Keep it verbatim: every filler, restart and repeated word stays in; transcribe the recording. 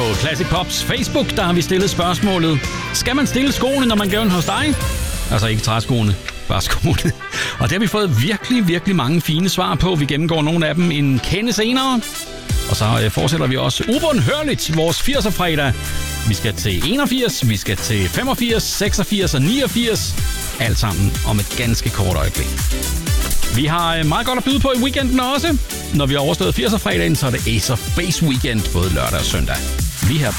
på Classic Pops Facebook, der har vi stillet spørgsmålet: skal man stille skoene, når man gør hos dig? Altså ikke træskoene, bare skoene. Og det har vi fået virkelig, virkelig mange fine svar på. Vi gennemgår nogle af dem en kende senere. Og så øh, fortsætter vi også ubundhørligt vores firser-fredag. Vi skal til enogfirs, vi skal til femogfirs, seksogfirs og niogfirs. Alt sammen om et ganske kort øjeblik. Vi har øh, meget godt at byde på i weekenden også. Når vi har overstået firser-fredagen, så er det Ace of Base Weekend, både lørdag og søndag. Vi her